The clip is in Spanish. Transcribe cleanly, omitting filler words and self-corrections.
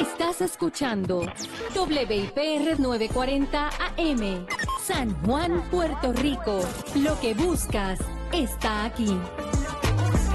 Estás escuchando WIPR 940 AM, San Juan, Puerto Rico. Lo que buscas está aquí.